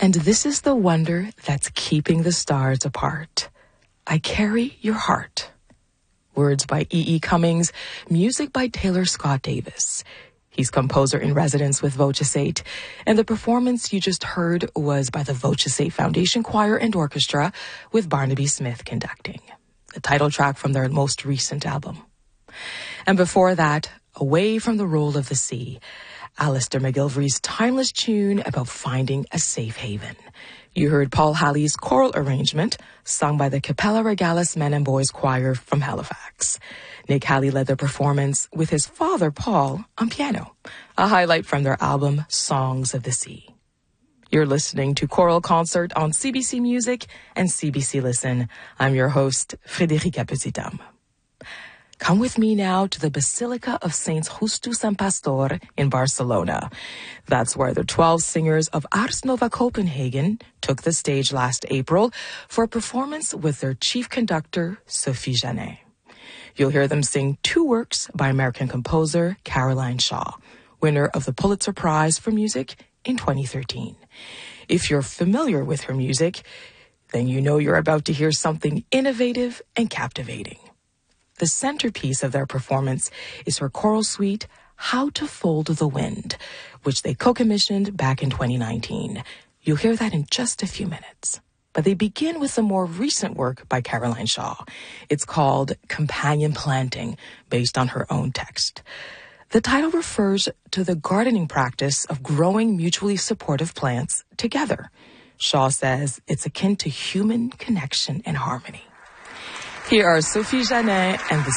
And this is the wonder that's keeping the stars apart. I carry your heart. Words by E.E. Cummings, music by Taylor Scott Davis. He's composer in residence with Voce 8, and the performance you just heard was by the Voce 8 Foundation Choir and Orchestra with Barnaby Smith conducting. The title track from their most recent album. And before that, Away from the Roll of the Sea, Alistair McGilvery's timeless tune about finding a safe haven. You heard Paul Halley's choral arrangement, sung by the Capella Regalis Men and Boys Choir from Halifax. Nick Halley led the performance with his father, Paul, on piano, a highlight from their album, Songs of the Sea. You're listening to Choral Concert on CBC Music and CBC Listen. I'm your host, Frederica Pezitam. Come with me now to the Basilica of Saints Justus and Pastor in Barcelona. That's where the 12 singers of Ars Nova Copenhagen took the stage last April for a performance with their chief conductor, Sophie Janet. You'll hear them sing two works by American composer Caroline Shaw, winner of the Pulitzer Prize for Music in 2013. If you're familiar with her music, then you know you're about to hear something innovative and captivating. The centerpiece of their performance is her choral suite, How to Fold the Wind, which they co-commissioned back in 2019. You'll hear that in just a few minutes. But they begin with a more recent work by Caroline Shaw. It's called Companion Planting, based on her own text. The title refers to the gardening practice of growing mutually supportive plants together. Shaw says it's akin to human connection and harmony. Here are Sophie Janet and the